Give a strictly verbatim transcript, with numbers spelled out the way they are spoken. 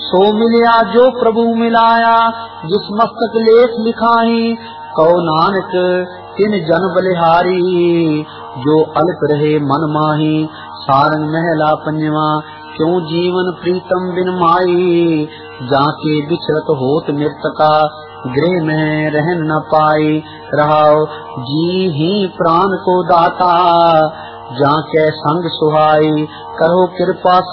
सो मिलिया जो प्रभु मिलाया, जिस मस्तक लेख लिखाही, कहो नानक तिन जन बलिहारी। जो अल्प रहे मन माही, सारंग महला पंजवा, क्यों जीवन प्रीतम बिन माई। जाके बिछड़त होत मृतका, गृह में रहन न पाई। रहाओ जी ही प्राण को दाता, जाके संग सुहाई। करो कृपा